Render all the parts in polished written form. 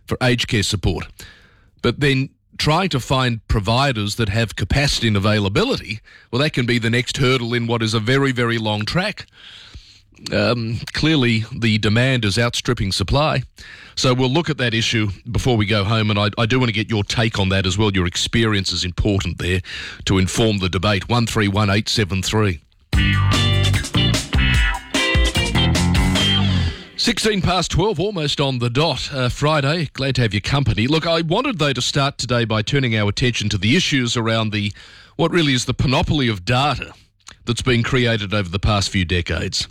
for aged care support. But then trying to find providers that have capacity and availability, well, that can be the next hurdle in what is a very, very long track. Clearly, the demand is outstripping supply. So we'll look at that issue before we go home, and I do want to get your take on that as well. Your experience is important there to inform the debate. 131873. 16 past 12, almost on the dot. Friday, glad to have your company. Look, I wanted, though, to start today by turning our attention to the issues around what really is the panoply of data that's been created over the past few decades.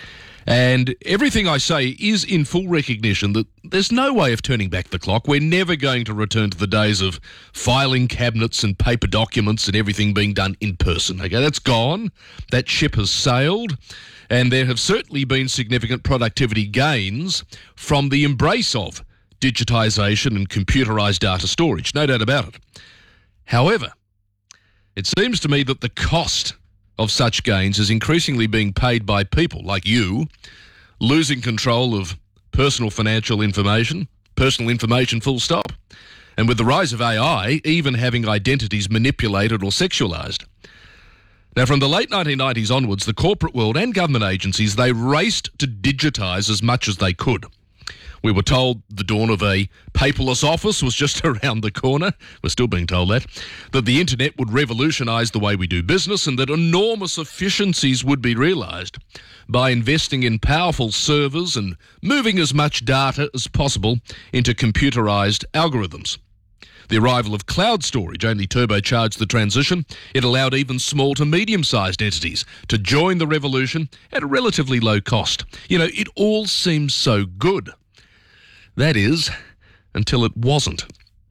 And everything I say is in full recognition that there's no way of turning back the clock. We're never going to return to the days of filing cabinets and paper documents and everything being done in person. Okay, that's gone. That ship has sailed. And there have certainly been significant productivity gains from the embrace of digitisation and computerised data storage. No doubt about it. However, it seems to me that the cost of such gains is increasingly being paid by people like you, losing control of personal information full stop. And with the rise of AI, even having identities manipulated or sexualised. Now, from the late 1990s onwards, the corporate world and government agencies, they raced to digitise as much as they could. We were told the dawn of a paperless office was just around the corner. We're still being told that the internet would revolutionise the way we do business and that enormous efficiencies would be realised by investing in powerful servers and moving as much data as possible into computerised algorithms. The arrival of cloud storage only turbocharged the transition. It allowed even small to medium-sized entities to join the revolution at a relatively low cost. You know, it all seems so good. That is, until it wasn't.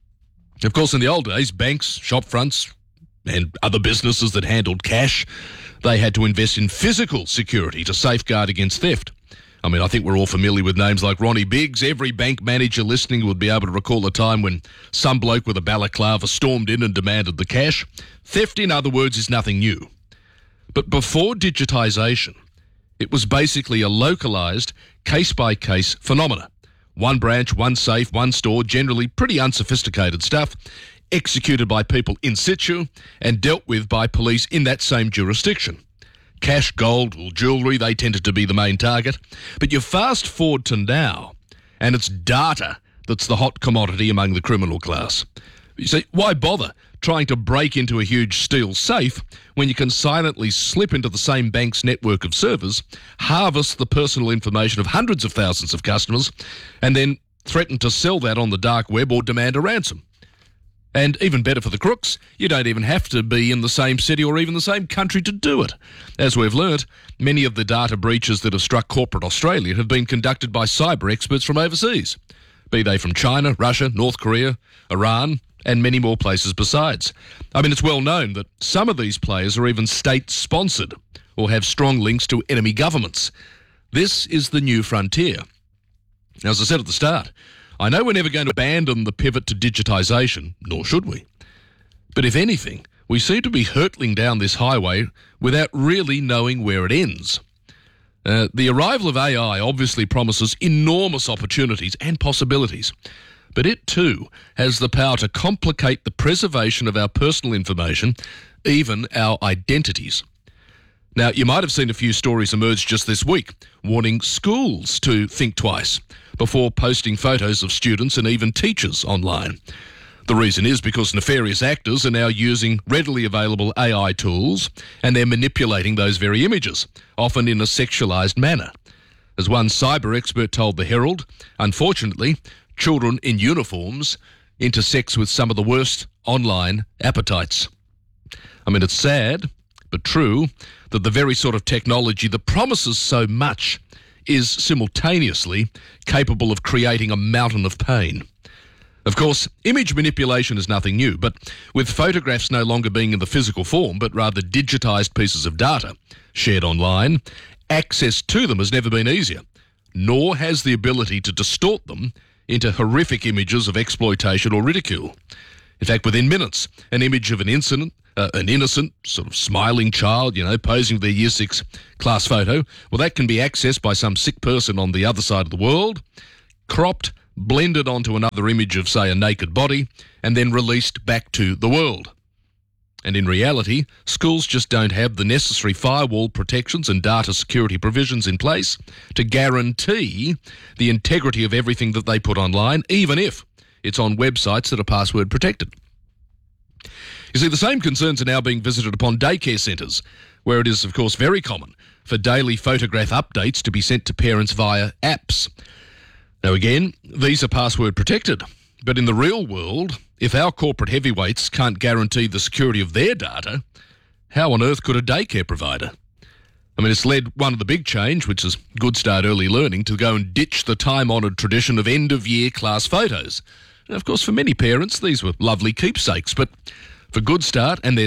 Of course, in the old days, banks, shop fronts, and other businesses that handled cash, they had to invest in physical security to safeguard against theft. I mean, I think we're all familiar with names like Ronnie Biggs. Every bank manager listening would be able to recall a time when some bloke with a balaclava stormed in and demanded the cash. Theft, in other words, is nothing new. But before digitisation, it was basically a localised, case-by-case phenomena. One branch, one safe, one store, generally pretty unsophisticated stuff, executed by people in situ and dealt with by police in that same jurisdiction. Cash, gold, or jewellery, they tended to be the main target. But you fast forward to now, and it's data that's the hot commodity among the criminal class. You see, why bother trying to break into a huge steel safe when you can silently slip into the same bank's network of servers, harvest the personal information of hundreds of thousands of customers, and then threaten to sell that on the dark web or demand a ransom? And even better for the crooks, you don't even have to be in the same city or even the same country to do it. As we've learnt, many of the data breaches that have struck corporate Australia have been conducted by cyber experts from overseas, be they from China, Russia, North Korea, Iran, and many more places besides. I mean, it's well known that some of these players are even state-sponsored or have strong links to enemy governments. This is the new frontier. Now, as I said at the start, I know we're never going to abandon the pivot to digitisation, nor should we. But if anything, we seem to be hurtling down this highway without really knowing where it ends. The arrival of AI obviously promises enormous opportunities and possibilities. But it too has the power to complicate the preservation of our personal information, even our identities. Now, you might have seen a few stories emerge just this week, warning schools to think twice before posting photos of students and even teachers online. The reason is because nefarious actors are now using readily available AI tools and they're manipulating those very images, often in a sexualised manner. As one cyber expert told The Herald, unfortunately, children in uniforms intersex with some of the worst online appetites. I mean, it's sad, but true, that the very sort of technology that promises so much is simultaneously capable of creating a mountain of pain. Of course, image manipulation is nothing new, but with photographs no longer being in the physical form, but rather digitised pieces of data shared online, access to them has never been easier, nor has the ability to distort them into horrific images of exploitation or ridicule. In fact, within minutes, an image of an innocent, sort of smiling child, posing with their Year 6 class photo, well, that can be accessed by some sick person on the other side of the world, cropped, blended onto another image of, say, a naked body, and then released back to the world. And in reality, schools just don't have the necessary firewall protections and data security provisions in place to guarantee the integrity of everything that they put online, even if it's on websites that are password protected. You see, the same concerns are now being visited upon daycare centres, where it is, of course, very common for daily photograph updates to be sent to parents via apps. Now again, these are password protected, but in the real world, if our corporate heavyweights can't guarantee the security of their data, how on earth could a daycare provider? I mean, it's led one of the big change, which is Good Start Early Learning, to go and ditch the time-honoured tradition of end-of-year class photos. And of course, for many parents, these were lovely keepsakes, but for Good Start and their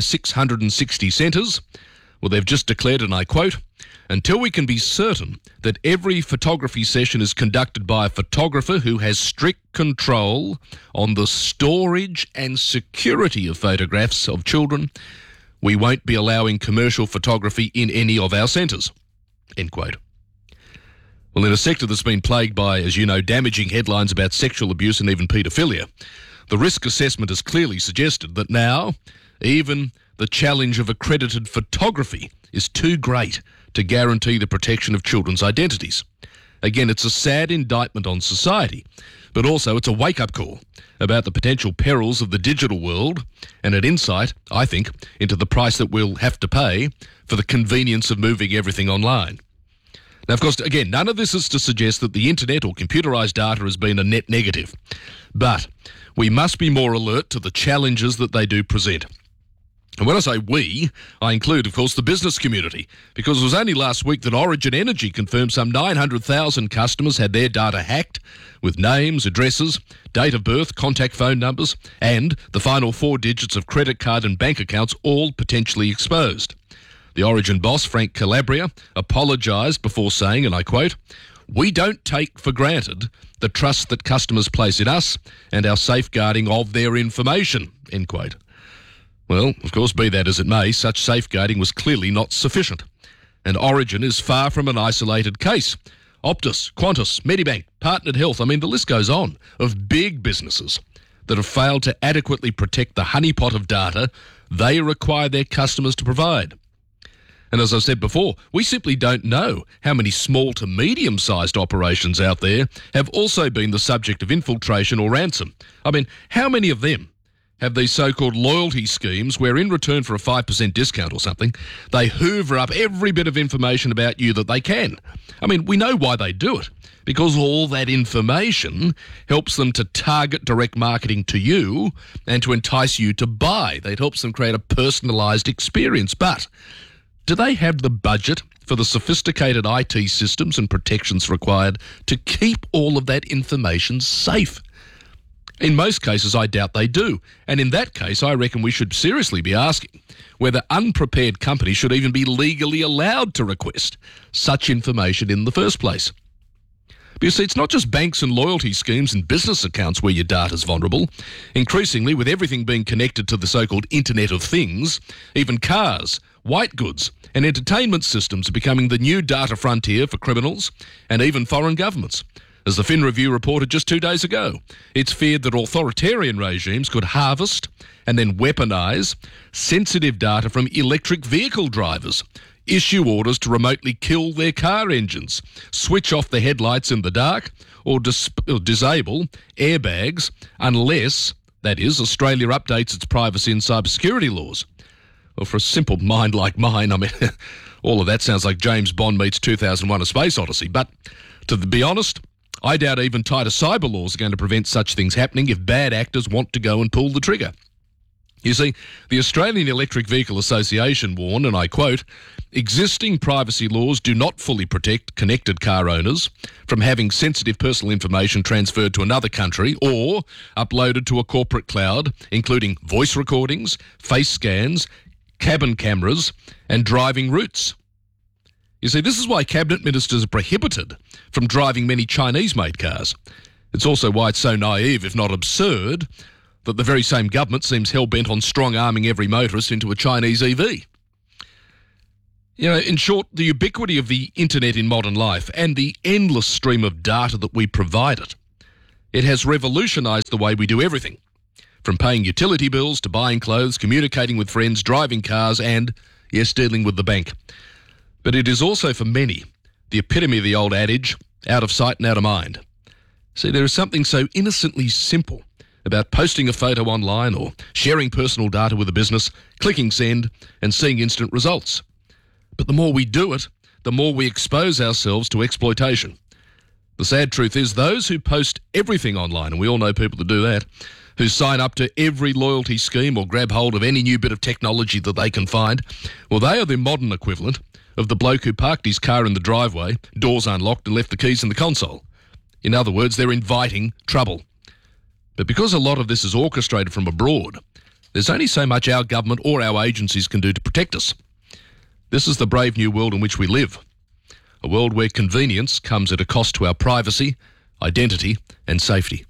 660 centres, well, they've just declared, and I quote, "Until we can be certain that every photography session is conducted by a photographer who has strict control on the storage and security of photographs of children, we won't be allowing commercial photography in any of our centres." End quote. Well, in a sector that's been plagued by, as you know, damaging headlines about sexual abuse and even paedophilia, the risk assessment has clearly suggested that now even the challenge of accredited photography is too great to guarantee the protection of children's identities. Again, it's a sad indictment on society, but also it's a wake-up call about the potential perils of the digital world and an insight, I think, into the price that we'll have to pay for the convenience of moving everything online. Now, of course, again, none of this is to suggest that the internet or computerised data has been a net negative, but we must be more alert to the challenges that they do present. And when I say we, I include, of course, the business community, because it was only last week that Origin Energy confirmed some 900,000 customers had their data hacked, with names, addresses, date of birth, contact phone numbers, and the final 4 digits of credit card and bank accounts all potentially exposed. The Origin boss, Frank Calabria, apologised before saying, and I quote, "We don't take for granted the trust that customers place in us and our safeguarding of their information," end quote. Well, of course, be that as it may, such safeguarding was clearly not sufficient. And Origin is far from an isolated case. Optus, Qantas, Medibank, Partnered Health, I mean, the list goes on, of big businesses that have failed to adequately protect the honeypot of data they require their customers to provide. And as I said before, we simply don't know how many small to medium-sized operations out there have also been the subject of infiltration or ransom. I mean, how many of them have these so-called loyalty schemes where in return for a 5% discount or something, they hoover up every bit of information about you that they can? I mean, we know why they do it, because all that information helps them to target direct marketing to you and to entice you to buy. It helps them create a personalised experience. But do they have the budget for the sophisticated IT systems and protections required to keep all of that information safe? In most cases, I doubt they do. And in that case, I reckon we should seriously be asking whether unprepared companies should even be legally allowed to request such information in the first place. But you see, it's not just banks and loyalty schemes and business accounts where your data's vulnerable. Increasingly, with everything being connected to the so-called Internet of Things, even cars, white goods and entertainment systems are becoming the new data frontier for criminals and even foreign governments. As the Fin Review reported just 2 days ago, it's feared that authoritarian regimes could harvest and then weaponise sensitive data from electric vehicle drivers, issue orders to remotely kill their car engines, switch off the headlights in the dark, or disable airbags unless, that is, Australia updates its privacy and cybersecurity laws. Well, for a simple mind like mine, I mean, all of that sounds like James Bond meets 2001: A Space Odyssey. But to be honest, I doubt even tighter cyber laws are going to prevent such things happening if bad actors want to go and pull the trigger. You see, the Australian Electric Vehicle Association warned, and I quote, "Existing privacy laws do not fully protect connected car owners from having sensitive personal information transferred to another country or uploaded to a corporate cloud, including voice recordings, face scans, cabin cameras, and driving routes." You see, this is why cabinet ministers are prohibited from driving many Chinese-made cars. It's also why it's so naive, if not absurd, that the very same government seems hell-bent on strong-arming every motorist into a Chinese EV. You know, in short, the ubiquity of the internet in modern life and the endless stream of data that we provide it It has revolutionised the way we do everything, from paying utility bills to buying clothes, communicating with friends, driving cars and, yes, dealing with the bank. But it is also, for many, the epitome of the old adage, out of sight and out of mind. See, there is something so innocently simple about posting a photo online or sharing personal data with a business, clicking send and seeing instant results. But the more we do it, the more we expose ourselves to exploitation. The sad truth is those who post everything online, and we all know people that do that, who sign up to every loyalty scheme or grab hold of any new bit of technology that they can find, well, they are the modern equivalent of the bloke who parked his car in the driveway, doors unlocked and left the keys in the console. In other words, they're inviting trouble. But because a lot of this is orchestrated from abroad, there's only so much our government or our agencies can do to protect us. This is the brave new world in which we live. A world where convenience comes at a cost to our privacy, identity and safety.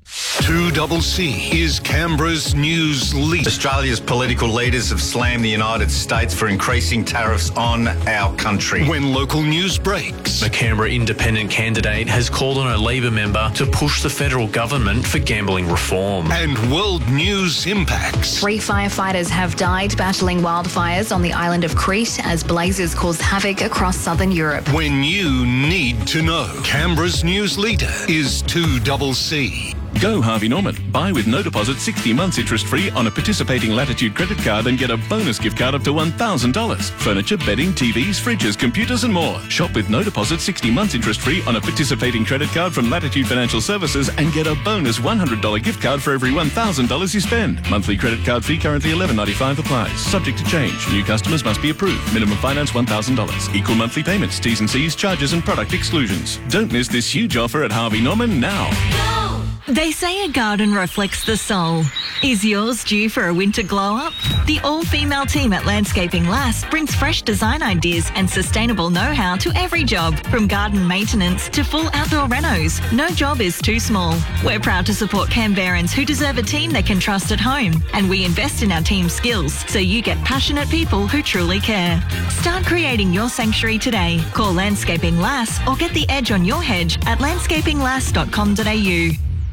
2CC is Canberra's news leader. Australia's political leaders have slammed the United States for increasing tariffs on our country. When local news breaks, the Canberra independent candidate has called on a Labor member to push the federal government for gambling reform. And world news impacts. 3 firefighters have died battling wildfires on the island of Crete as blazes cause havoc across southern Europe. When you need to know, Canberra's news leader is 2CC. Go Harvey Norman. Buy with no deposit 60 months interest-free on a participating Latitude credit card and get a bonus gift card up to $1,000. Furniture, bedding, TVs, fridges, computers and more. Shop with no deposit 60 months interest-free on a participating credit card from Latitude Financial Services and get a bonus $100 gift card for every $1,000 you spend. Monthly credit card fee currently $11.95 applies. Subject to change. New customers must be approved. Minimum finance $1,000. Equal monthly payments, T's and C's, charges and product exclusions. Don't miss this huge offer at Harvey Norman now. They say a garden reflects the soul. Is yours due for a winter glow-up? The all-female team at Landscaping Lass brings fresh design ideas and sustainable know-how to every job, from garden maintenance to full outdoor renos. No job is too small. We're proud to support Canberrans who deserve a team they can trust at home, and we invest in our team's skills so you get passionate people who truly care. Start creating your sanctuary today. Call Landscaping Lass or get the edge on your hedge at landscapinglass.com.au.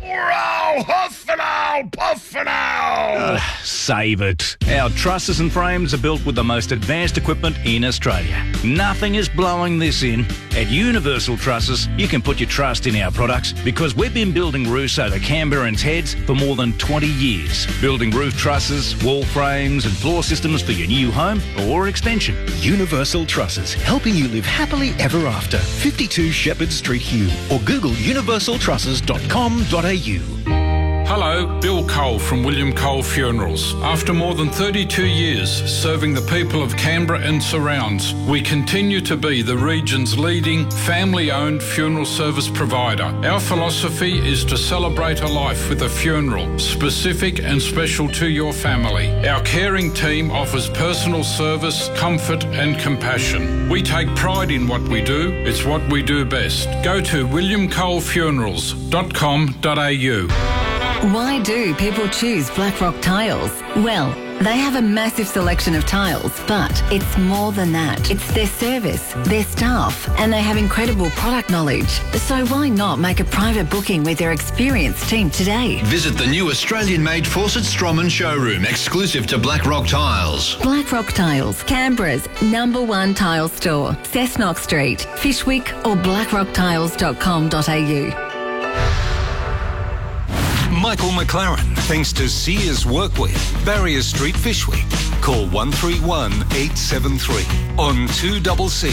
Save it. Our trusses and frames are built with the most advanced equipment in Australia. Nothing is blowing this in. At Universal Trusses, you can put your trust in our products because we've been building roofs over Canberrans' heads for more than 20 years. Building roof trusses, wall frames and floor systems for your new home or extension. Universal Trusses, helping you live happily ever after. 52 Shepherd Street, Hume, or Google universaltrusses.com.au. Hello, Bill Cole from William Cole Funerals. After more than 32 years serving the people of Canberra and surrounds, we continue to be the region's leading family-owned funeral service provider. Our philosophy is to celebrate a life with a funeral, specific and special to your family. Our caring team offers personal service, comfort and compassion. We take pride in what we do. It's what we do best. Go to williamcolefunerals.com.au. Why do people choose Blackrock Tiles? Well, they have a massive selection of tiles, but it's more than that. It's their service, their staff, and they have incredible product knowledge. So why not make a private booking with their experienced team today? Visit the new Australian-made Fawcett Stroman showroom, exclusive to Blackrock Tiles. Blackrock Tiles, Canberra's #1 tile store. Cessnock Street, Fishwick or blackrocktiles.com.au. Michael McLaren, thanks to Sears Workwear, Barrier Street, Fishwick. Call 131 873 on 2CC.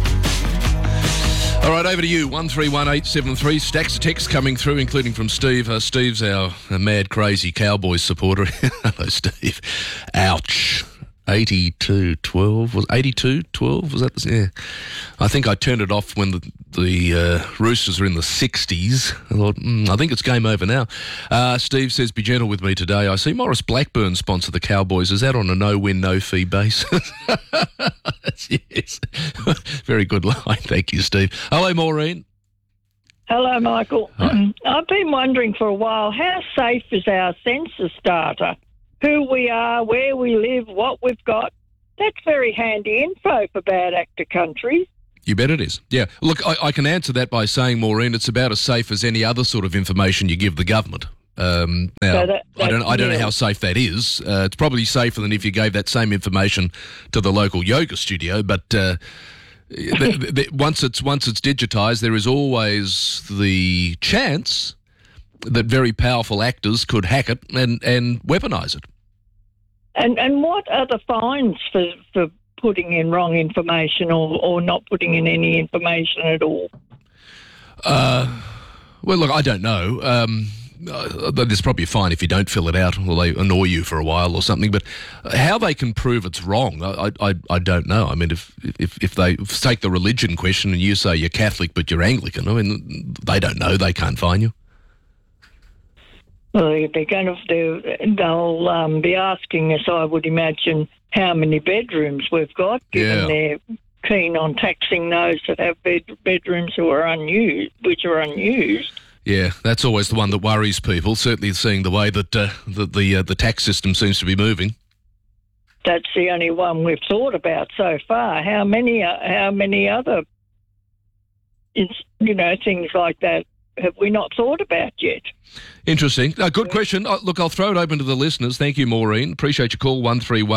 All right, over to you, 131873. Stacks of texts coming through, including from Steve. Steve's our mad, crazy Cowboys supporter. Hello, Steve. Ouch. 82-12 was 82-12 was that? Yeah, I think I turned it off when the Roosters are in the 60s. I thought, I think it's game over now. Steve says, "Be gentle with me today. I see Morris Blackburn sponsor the Cowboys. Is that on a no-win, no-fee basis?" Yes, very good line. Thank you, Steve. Hello, Maureen. Hello, Michael. Hi. I've been wondering for a while, how safe is our census data? Who we are, where we live, what we've got. That's very handy info for bad actor countries. You bet it is. Yeah. Look, I can answer that by saying, Maureen, it's about as safe as any other sort of information you give the government. Now, I don't know how safe that is. It's probably safer than if you gave that same information to the local yoga studio. But once it's digitised, there is always the chance that very powerful actors could hack it and weaponise it. And what are the fines for putting in wrong information or not putting in any information at all? Well, look, I don't know. There's probably a fine if you don't fill it out or they annoy you for a while or something. But how they can prove it's wrong, I don't know. I mean, if they take the religion question and you say you're Catholic but you're Anglican, I mean, they don't know. They can't fine you. Well, they'll be asking us, I would imagine, how many bedrooms we've got, given they're keen on taxing those that have bedrooms which are unused. Yeah, that's always the one that worries people, certainly seeing the way that the tax system seems to be moving. That's the only one we've thought about so far. How many other, things like that have we not thought about yet? Interesting. Good question. Look, I'll throw it open to the listeners. Thank you, Maureen. Appreciate your call,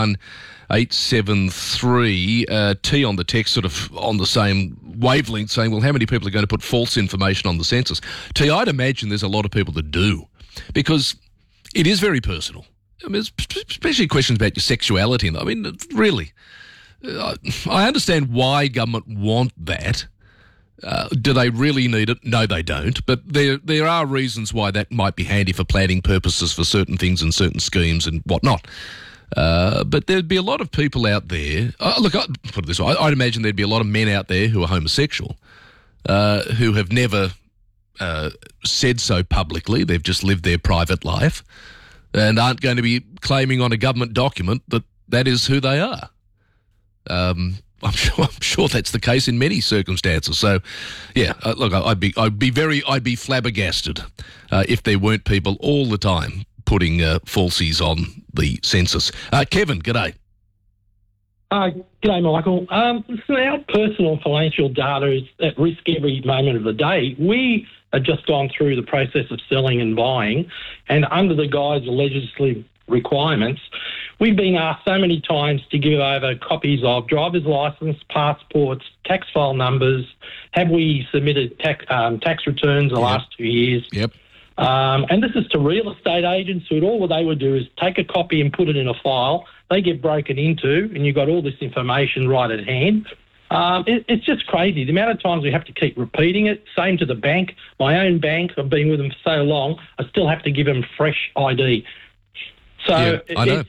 131873. T on the text, sort of on the same wavelength, saying, well, how many people are going to put false information on the census? T, I'd imagine there's a lot of people that do, because it is very personal. I mean, especially questions about your sexuality. I mean, really, I understand why government want that. Do they really need it? No, they don't. But there are reasons why that might be handy for planning purposes for certain things and certain schemes and whatnot. But there'd be a lot of people out there. Look, I'd put it this way. I'd imagine there'd be a lot of men out there who are homosexual, who have never said so publicly. They've just lived their private life and aren't going to be claiming on a government document that is who they are. I'm sure that's the case in many circumstances. So, yeah, look, I'd be flabbergasted if there weren't people all the time putting falsies on the census. Kevin, g'day. G'day, Michael. So our personal financial data is at risk every moment of the day. We have just gone through the process of selling and buying, and under the guise of legislative requirements, we've been asked so many times to give over copies of driver's licence, passports, tax file numbers. Have we submitted tax returns the last 2 years? Yep. And this is to real estate agents who all they would do is take a copy and put it in a file. They get broken into, and you've got all this information right at hand. It's just crazy. The amount of times we have to keep repeating it. Same to the bank. My own bank, I've been with them for so long, I still have to give them fresh ID. So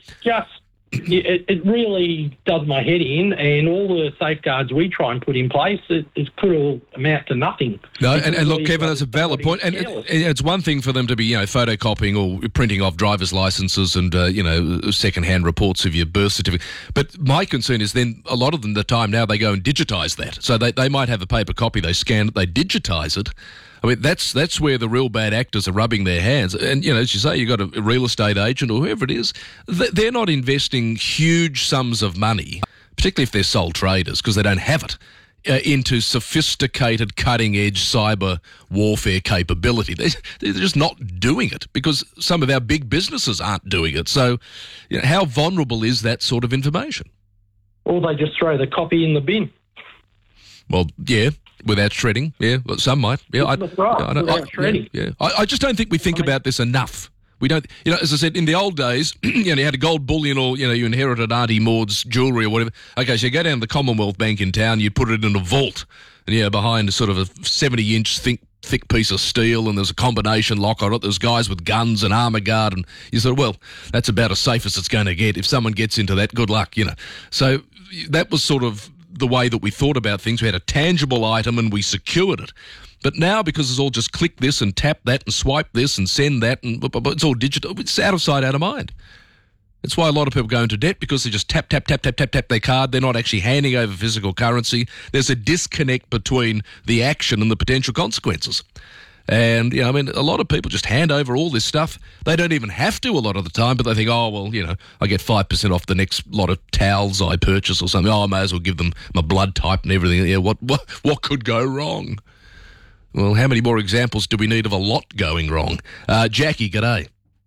it really does my head in, and all the safeguards we try and put in place, it could all amount to nothing. No, and look, Kevin, that's a valid point. And it's one thing for them to be, photocopying or printing off driver's licenses and, second-hand reports of your birth certificate. But my concern is then a lot of them, the time now, they go and digitise that. So they might have a paper copy, they scan it, they digitise it. I mean, that's where the real bad actors are rubbing their hands. And, as you say, you've got a real estate agent or whoever it is, they're not investing huge sums of money, particularly if they're sole traders, because they don't have it, into sophisticated, cutting-edge cyber warfare capability. They're just not doing it because some of our big businesses aren't doing it. So how vulnerable is that sort of information? Or they just throw the copy in the bin. Well, yeah. Without shredding, some might. Yeah, without shredding. I just don't think we think about this enough. We don't, as I said, in the old days, you had a gold bullion or, you inherited Auntie Maud's jewellery or whatever. Okay, so you go down to the Commonwealth Bank in town, you put it in a vault, and behind a sort of a 70-inch thick piece of steel, and there's a combination lock on it. There's guys with guns and armour guard, and you thought, well, that's about as safe as it's going to get. If someone gets into that, good luck, So that was sort of the way that we thought about things. We had a tangible item and we secured it. But now, because it's all just click this and tap that and swipe this and send that, and it's all digital, it's out of sight, out of mind. That's why a lot of people go into debt, because they just tap their card. They're not actually handing over physical currency. There's a disconnect between the action and the potential consequences. And, you know, I mean, a lot of people just hand over all this stuff. They don't even have to a lot of the time, but they think, oh, well, you know, I get 5% off the next lot of towels I purchase or something. Oh, I may as well give them my blood type and everything. Yeah, what could go wrong? Well, how many more examples do we need of a lot going wrong? Jackie, g'day.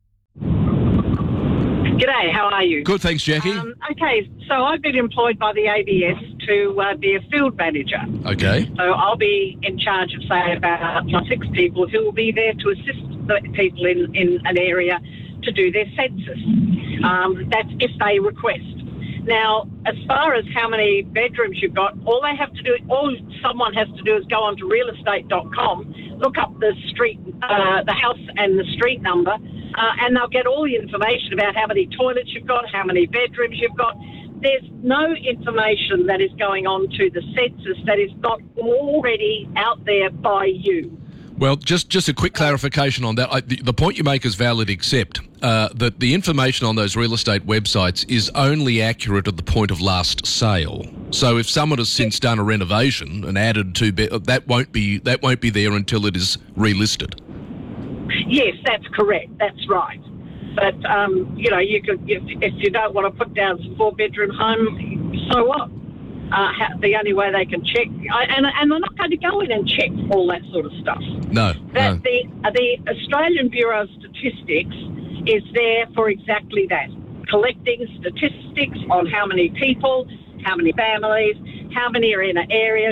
G'day, how are you? Good, thanks, Jackie. Okay, so I've been employed by the ABS to be a field manager. Okay. So I'll be in charge of, say, about 6 people who will be there to assist the people in an area to do their census. That's if they request. Now, as far as how many bedrooms you've got, all someone has to do is go onto realestate.com, look up the street, the house and the street number, and they'll get all the information about how many toilets you've got, how many bedrooms you've got. There's no information that is going on to the census that is not already out there by you. Well, just a quick clarification on that. The point you make is valid, except that the information on those real estate websites is only accurate at the point of last sale. So if someone has since done a renovation and added that won't be there until it is relisted. Yes, that's correct. That's right. But you know, you could if you don't want to put down some 4-bedroom home, so what? The only way they can check, and they're not going to go in and check all that sort of stuff. No. The Australian Bureau of Statistics is there for exactly that, collecting statistics on how many people, how many families, how many are in an area.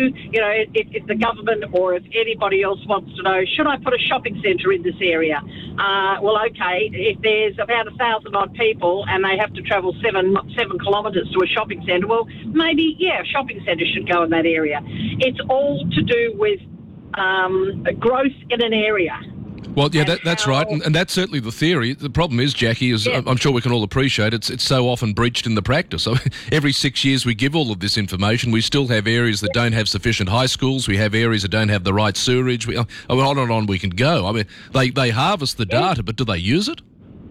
If the government or if anybody else wants to know, should I put a shopping centre in this area? Well, okay, if there's about 1,000 odd people and they have to travel 7 kilometres to a shopping centre, well, maybe, a shopping centre should go in that area. It's all to do with growth in an area. Well, yeah, that's right, and that's certainly the theory. The problem is, Jackie, I'm sure we can all appreciate it's so often breached in the practice. So every 6 years we give all of this information. We still have areas that don't have sufficient high schools. We have areas that don't have the right sewerage. On and on we can go. I mean, they harvest the data, but do they use it?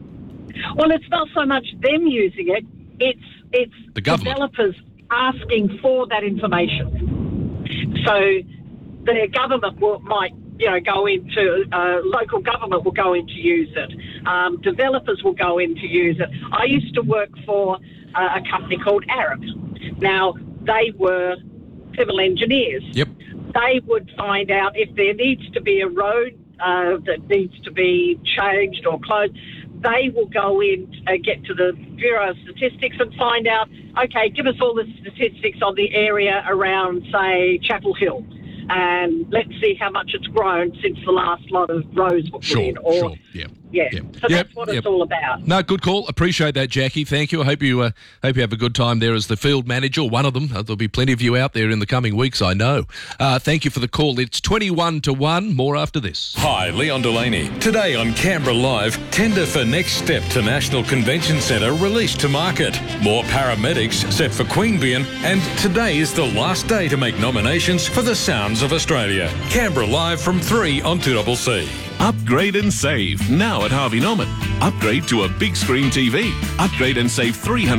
Well, it's not so much them using it. It's the government. Developers asking for that information. So the government might go into, local government will go in to use it. Developers will go in to use it. I used to work for a company called Arup. Now, they were civil engineers. Yep. They would find out if there needs to be a road that needs to be changed or closed. They will go in, get to the Bureau of Statistics and find out, okay, give us all the statistics on the area around, say, Chapel Hill. And let's see how much it's grown since the last lot of rows were put in. Sure. So that's what it's all about. No, good call. Appreciate that, Jackie. Thank you. I hope you have a good time there as the field manager, one of them. There'll be plenty of you out there in the coming weeks, I know. Thank you for the call. It's 21 to 1. More after this. Hi, Leon Delaney. Today on Canberra Live, tender for Next Step to National Convention Centre released to market. More paramedics set for Queanbeyan, and today is the last day to make nominations for the Sounds of Australia. Canberra Live from 3 on 2CC. Upgrade and save now at Harvey Norman. Upgrade to a big screen TV. Upgrade and save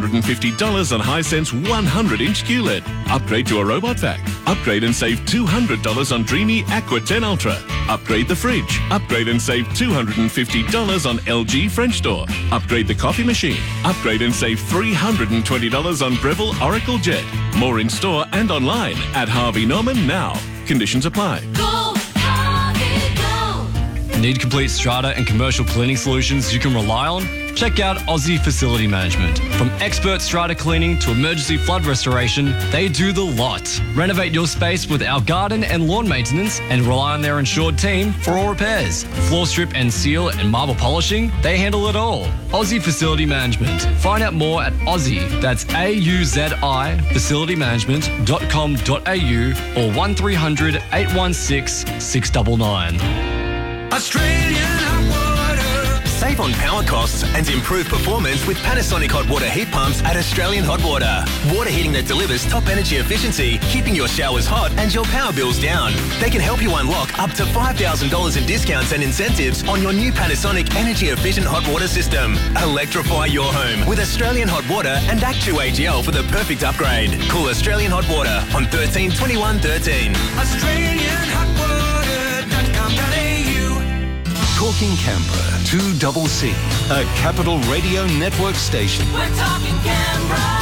$350 on Hisense 100-inch QLED. Upgrade to a robot vac. Upgrade and save $200 on Dreamy Aqua 10 Ultra. Upgrade the fridge. Upgrade and save $250 on LG French door. Upgrade the coffee machine. Upgrade and save $320 on Breville Oracle Jet. More in store and online at Harvey Norman now. Conditions apply. Need complete strata and commercial cleaning solutions you can rely on? Check out Aussie Facility Management. From expert strata cleaning to emergency flood restoration, they do the lot. Renovate your space with our garden and lawn maintenance and rely on their insured team for all repairs. Floor strip and seal and marble polishing, they handle it all. Aussie Facility Management. Find out more at Aussie, that's AUZI, facilitymanagement.com.au or 1300 816 699. Australian Hot Water. Save on power costs and improve performance with Panasonic Hot Water heat pumps at Australian Hot Water. Water heating that delivers top energy efficiency, keeping your showers hot and your power bills down. They can help you unlock up to $5,000 in discounts and incentives on your new Panasonic energy-efficient hot water system. Electrify your home with Australian Hot Water and Act2AGL for the perfect upgrade. Call Australian Hot Water on 13 21 13. AustralianHotWater.com.au Talking Canberra, 2CC, a Capital Radio Network station. We're talking Canberra.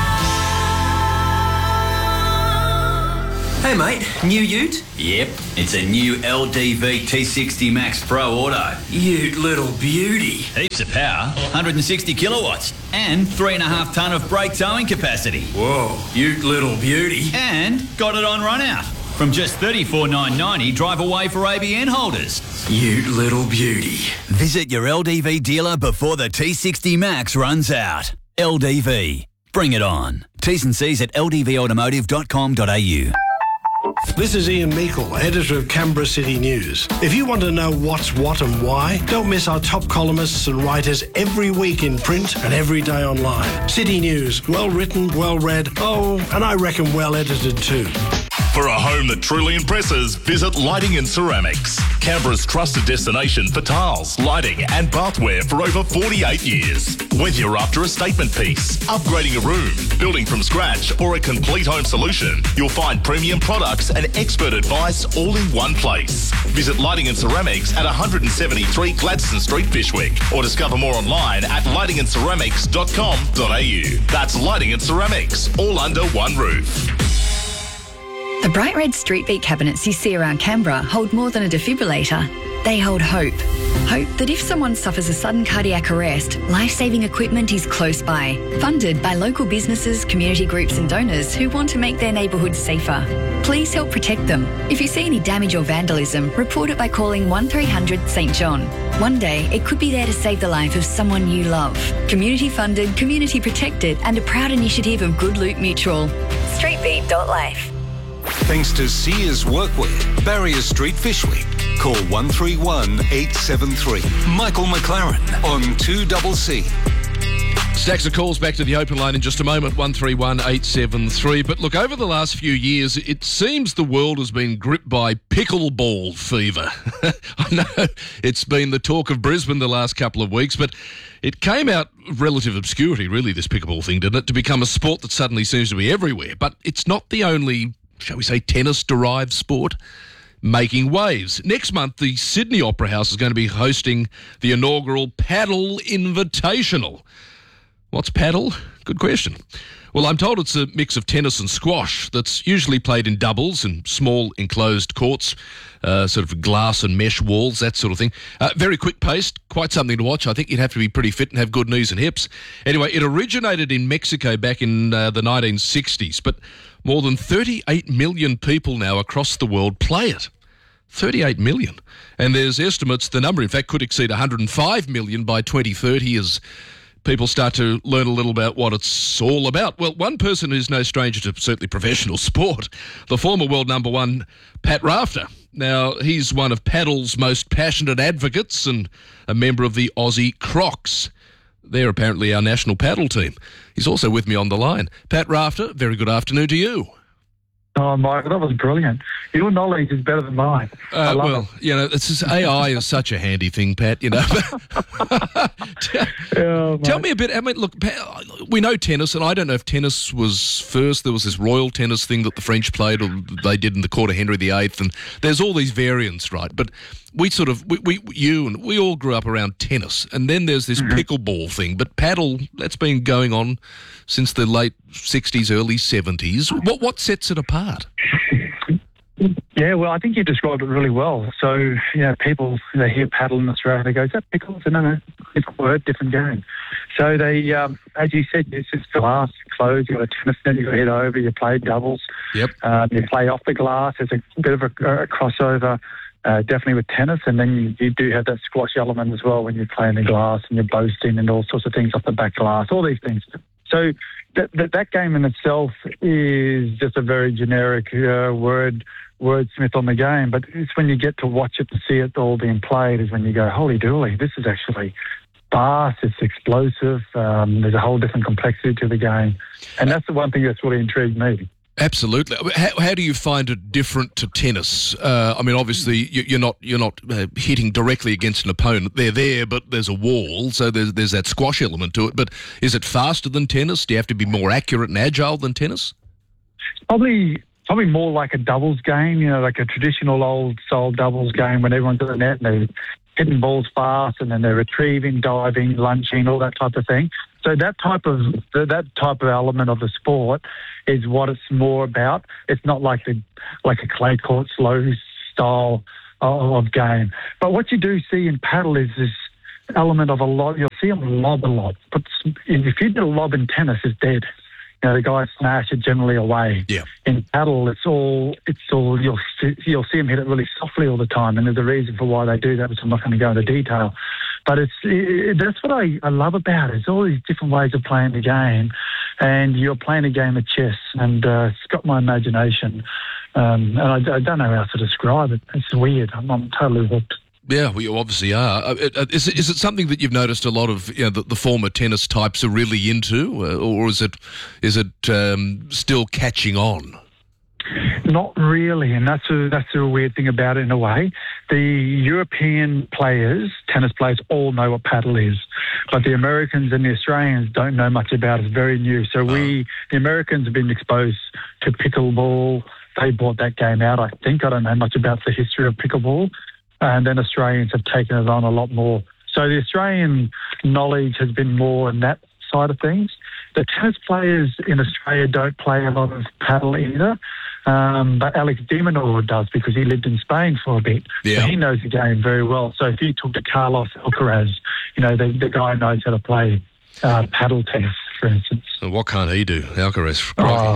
Hey mate, new ute? Yep, it's a new LDV T60 Max Pro Auto. Ute little beauty. Heaps of power, 160 kilowatts, and 3.5 tonne of brake towing capacity. Whoa, ute little beauty. And got it on run out. From just $34,990 drive away for ABN holders. Ute little beauty. Visit your LDV dealer before the T60 Max runs out. LDV. Bring it on. T's and C's at ldvautomotive.com.au. This is Ian Meikle, editor of Canberra City News. If you want to know what's what and why, don't miss our top columnists and writers every week in print and every day online. City News, well written, well read, and I reckon well edited too. For a home that truly impresses, visit Lighting and Ceramics, Canberra's trusted destination for tiles, lighting and bathware for over 48 years. Whether you're after a statement piece, upgrading a room, building from scratch or a complete home solution, you'll find premium products and expert advice all in one place. Visit Lighting and Ceramics at 173 Gladstone Street, Fyshwick, or discover more online at lightingandceramics.com.au. That's Lighting and Ceramics, all under one roof. The bright red street beat cabinets you see around Canberra hold more than a defibrillator. They hold hope. Hope that if someone suffers a sudden cardiac arrest, life-saving equipment is close by. Funded by local businesses, community groups and donors who want to make their neighbourhoods safer. Please help protect them. If you see any damage or vandalism, report it by calling 1300 St John. One day, it could be there to save the life of someone you love. Community funded, community protected and a proud initiative of Good Loot Mutual. Streetbeat.life. Thanks to Sears Workwear, Barrier Street, Fyshwick. Call 131 873. Michael McLaren on 2CC. Stacks of calls back to the open line in just a moment, 131 873. But look, over the last few years, it seems the world has been gripped by pickleball fever. I know it's been the talk of Brisbane the last couple of weeks, but it came out of relative obscurity, really, this pickleball thing, didn't it, to become a sport that suddenly seems to be everywhere. But it's not the only, shall we say, tennis-derived sport making waves. Next month, the Sydney Opera House is going to be hosting the inaugural Paddle Invitational. What's paddle? Good question. Well, I'm told it's a mix of tennis and squash that's usually played in doubles and small enclosed courts, sort of glass and mesh walls, that sort of thing. Very quick-paced, quite something to watch. I think you'd have to be pretty fit and have good knees and hips. Anyway, it originated in Mexico back in the 1960s, but more than 38 million people now across the world play it. 38 million. And there's estimates the number, in fact, could exceed 105 million by 2030 as people start to learn a little about what it's all about. Well, one person who's no stranger to certainly professional sport, the former world number one, Pat Rafter. Now, he's one of paddle's most passionate advocates and a member of the Aussie Crocs. They're apparently our national paddle team. He's also with me on the line. Pat Rafter, very good afternoon to you. Oh, Michael, that was brilliant. Your knowledge is better than mine. Well, you know, it's just, AI is such a handy thing, Pat, you know. Tell me a bit. I mean, look, we know tennis, and I don't know if tennis was first. There was this royal tennis thing that the French played, or they did in the court of Henry VIII, and there's all these variants, right? But we sort of, we all grew up around tennis, and then there's this pickleball thing. But paddle, that's been going on since the late 60s, early 70s. What sets it apart? Yeah, well, I think you described it really well. So, you know, people, they hear paddle in Australia, they go, is that pickle? So, no, different word, different game. So they, as you said, it's just glass, closed, you've got a tennis net, you've got to head over, you play doubles. Yep. You play off the glass, there's a bit of a crossover, definitely with tennis, and then you do have that squash element as well when you play in the glass and you're boasting and all sorts of things off the back glass, all these things. So that game in itself is just a very generic wordsmith on the game, but it's when you get to watch it, to see it all being played, is when you go, holy dooly, this is actually fast, it's explosive, there's a whole different complexity to the game. And that's the one thing that's really intrigued me. Absolutely. How do you find it different to tennis? I mean, obviously, you're not hitting directly against an opponent. They're there, but there's a wall, so there's that squash element to it. But is it faster than tennis? Do you have to be more accurate and agile than tennis? Probably more like a doubles game, you know, like a traditional old-style doubles game when everyone's at the net and hitting balls fast, and then they're retrieving, diving, lunging, all that type of thing. So that type of element of the sport is what it's more about. It's not like a clay court slow style of game. But what you do see in paddle is this element of a lob. You'll see them lob a lot. But if you do a lob in tennis, it's dead. You know, the guys smash it generally away. Yeah. In paddle, it's all. You'll see them hit it really softly all the time, and there's a reason for why they do that, which I'm not going to go into detail. But that's what I love about it. It's all these different ways of playing the game, and you're playing a game of chess, and it's got my imagination. And I don't know how to describe it. It's weird. I'm totally hooked. Yeah, well, you obviously are. Is it something that you've noticed a lot of the former tennis types are really into, or is it still catching on? Not really, and that's a weird thing about it in a way. The European players, tennis players, all know what paddle is, but the Americans and the Australians don't know much about it. It's very new. So the Americans have been exposed to pickleball. They brought that game out, I think. I don't know much about the history of pickleball. And then Australians have taken it on a lot more. So the Australian knowledge has been more in that side of things. The tennis players in Australia don't play a lot of paddle either, but Alex de Minaur does because he lived in Spain for a bit. Yeah. So he knows the game very well. So if you talk to Carlos Alcaraz, the guy knows how to play paddle tennis, for instance. And what can't he do, Alcaraz?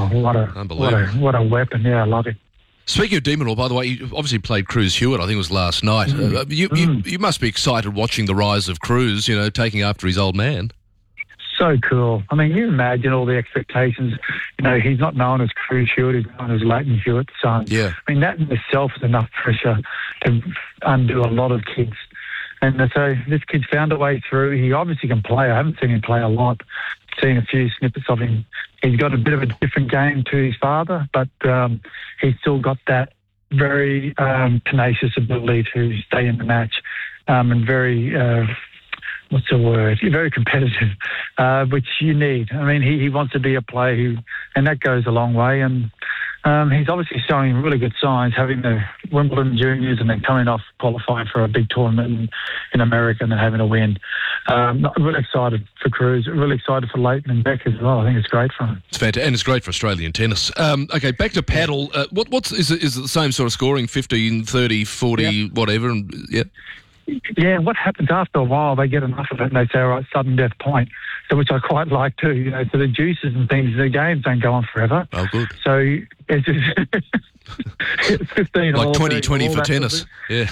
Oh, what a weapon. Yeah, I love it. Speaking of de Minaur, by the way, you obviously played Cruz Hewitt, I think it was last night. You must be excited watching the rise of Cruz, taking after his old man. So cool. I mean, you imagine all the expectations. He's not known as Cruz Hewitt, he's known as Leighton Hewitt's son. Yeah. I mean, that in itself is enough pressure to undo a lot of kids. And so this kid's found a way through. He obviously can play. I haven't seen him play a lot. Seen a few snippets of him. He's got a bit of a different game to his father, but he's still got that very tenacious ability to stay in the match and very, what's the word? Very competitive, which you need. I mean, he wants to be a player and that goes a long way. And he's obviously showing really good signs, having the Wimbledon Juniors and then coming off qualifying for a big tournament in America and then having a win. I'm really excited for Cruz, really excited for Leighton and Beck as well. I think it's great for him. It's fantastic, and it's great for Australian tennis. Okay, back to paddle. Is it the same sort of scoring, 15, 30, 40, whatever? And, Yeah, what happens after a while, they get enough of it and they say, all right, sudden death point, which I quite like too. So the juices and things, the games don't go on forever. Oh, good. So it's just it's 15 like all 2020 all for that tennis. Yeah.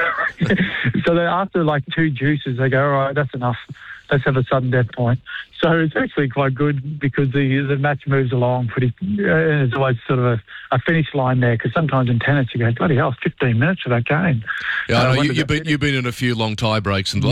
So then after like two juices, they go, all right, that's enough. Let's have a sudden death point. So it's actually quite good because the match moves along pretty. There's always sort of a finish line there because sometimes in tennis you go, bloody hell, 15 minutes for that game. Yeah, I know you've been in a few long tie breaks and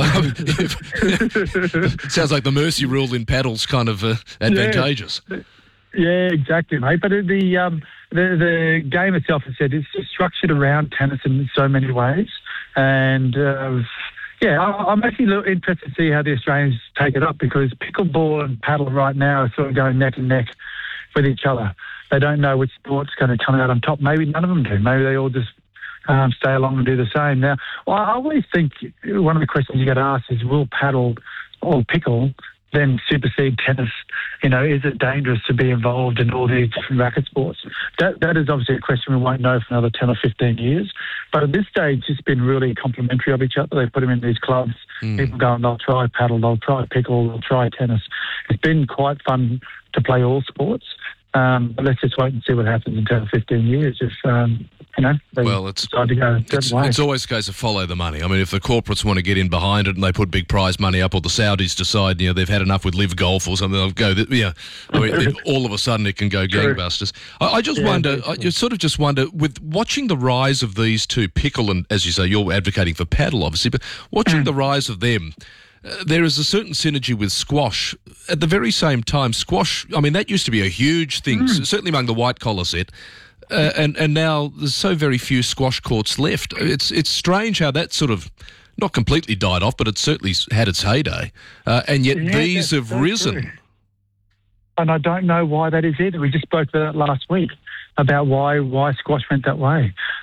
sounds like the mercy rule in paddle's kind of advantageous. Yeah, exactly, mate. But the game itself, as I said, it's structured around tennis in so many ways, and. I'm actually a little interested to see how the Australians take it up because pickleball and paddle right now are sort of going neck and neck with each other. They don't know which sport's going to come out on top. Maybe none of them do. Maybe they all just stay along and do the same. Now, I always think one of the questions you get asked is, will paddle or pickle then supersede tennis? Is it dangerous to be involved in all these different racket sports? That is obviously a question we won't know for another 10 or 15 years. But at this stage, it's been really complementary of each other. They put them in these clubs. People go and they'll try paddle, they'll try pickle, they'll try tennis. It's been quite fun to play all sports. But let's just wait and see what happens in 10 or 15 years if, they decide to go it's always a case of follow the money. I mean, if the corporates want to get in behind it and they put big prize money up, or the Saudis decide, they've had enough with Live Golf or something, they'll go, I mean, all of a sudden it can go gangbusters. I just wonder, with watching the rise of these two, pickle and, as you say, you're advocating for paddle, obviously, but watching the rise of them, there is a certain synergy with squash. At the very same time, squash, I mean, that used to be a huge thing, certainly among the white-collar set, and now there's so very few squash courts left. It's strange how that sort of, not completely died off, but it certainly had its heyday, and yet these have risen. True. And I don't know why that is either. We just spoke about that last week, about why squash went that way.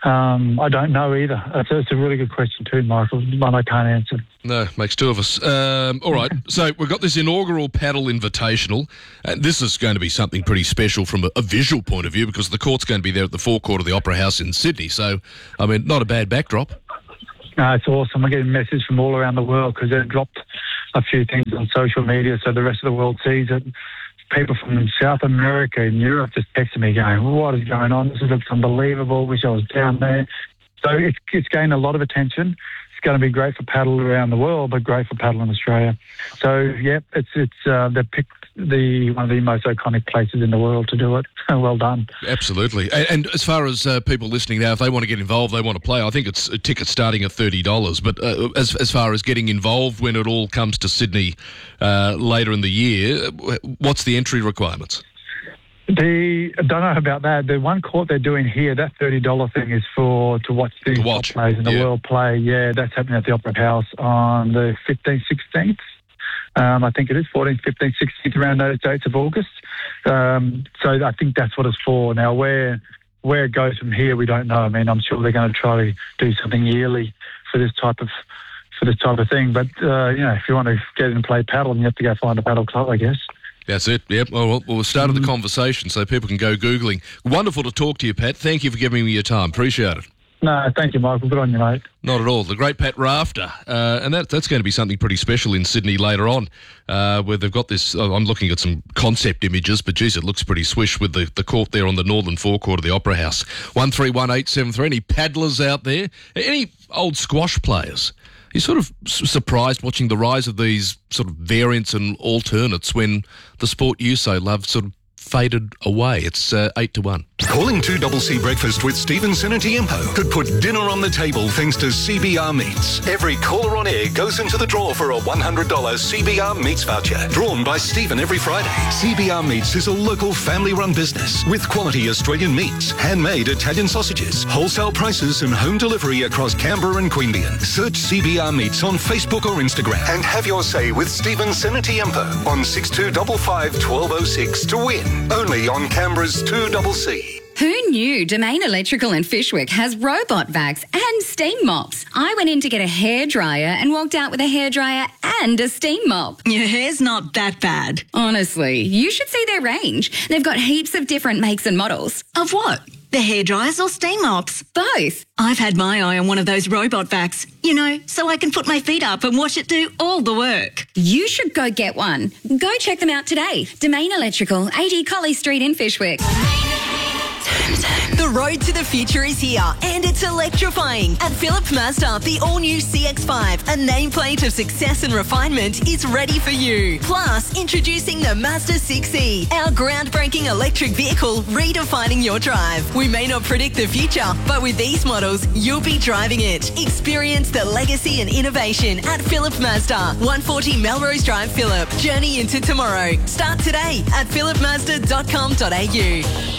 I don't know either. It's a really good question too, Michael, one I can't answer. No, makes two of us. All right, so we've got this inaugural paddle invitational. This is going to be something pretty special from a visual point of view because the court's going to be there at the forecourt of the Opera House in Sydney. So, I mean, not a bad backdrop. No, it's awesome. I'm getting messages from all around the world because they've dropped a few things on social media so the rest of the world sees it. People from South America and Europe just texting me going, what is going on? This looks unbelievable. Wish I was down there. So it's gained a lot of attention. It's going to be great for paddle around the world, but great for paddle in Australia. So, yeah, they've picked one of the most iconic places in the world to do it. Well done. Absolutely. And as far as people listening now, if they want to get involved, they want to play, I think it's a ticket starting at $30. But as far as getting involved when it all comes to Sydney later in the year, what's the entry requirements? I don't know about that. The one court they're doing here, that $30 thing is to watch the top players in the world play. Yeah, that's happening at the Opera House on the 15th, 16th. I think it is 14th, 15th, 16th, around those dates of August. So I think that's what it's for. Now, where it goes from here, we don't know. I mean, I'm sure they're going to try to do something yearly for this type of thing. But if you want to get in and play paddle, you have to go find a paddle club, I guess. That's it. Yep. Well, we've started the conversation so people can go Googling. Wonderful to talk to you, Pat. Thank you for giving me your time. Appreciate it. No, thank you, Michael. Good on you, mate. Not at all. The great Pat Rafter. And that's going to be something pretty special in Sydney later on, where they've got this. I'm looking at some concept images, but geez, it looks pretty swish with the court there on the northern forecourt of the Opera House. 131873. Any paddlers out there? Any old squash players? You're sort of surprised watching the rise of these sort of variants and alternates when the sport you so love sort of faded away. It's 8-1. Calling 2CC Breakfast with Stephen Senatiempo could put dinner on the table thanks to CBR Meats. Every caller on air goes into the draw for a $100 CBR Meats voucher, drawn by Stephen every Friday. CBR Meats is a local family-run business with quality Australian meats, handmade Italian sausages, wholesale prices and home delivery across Canberra and Queanbeyan. Search CBR Meats on Facebook or Instagram and have your say with Stephen Senatiempo on 6255 1206 to win. Only on Canberra's 2CC. Who knew Domain Electrical in Fyshwick has robot vacs and steam mops? I went in to get a hairdryer and walked out with a hairdryer and a steam mop. Your hair's not that bad. Honestly, you should see their range. They've got heaps of different makes and models. Of what? The hairdryers or steam mops? Both. I've had my eye on one of those robot vacs, so I can put my feet up and watch it do all the work. You should go get one. Go check them out today. Domain Electrical, 80 Colley Street in Fyshwick. The road to the future is here, and it's electrifying. At Phillip Mazda, the all-new CX-5, a nameplate of success and refinement, is ready for you. Plus, introducing the Mazda 6e, our groundbreaking electric vehicle redefining your drive. We may not predict the future, but with these models, you'll be driving it. Experience the legacy and innovation at Phillip Mazda, 140 Melrose Drive, Phillip. Journey into tomorrow. Start today at phillipmazda.com.au.